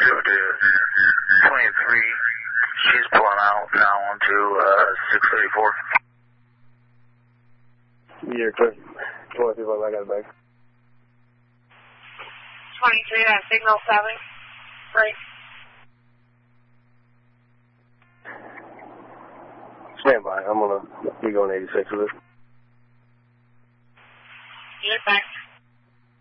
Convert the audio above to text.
2 to 23. She's pulling out now onto 634. You're clear. 24, I got it back. 23, that signal 7. Right. Stand by. I'm going to be going 86 with this.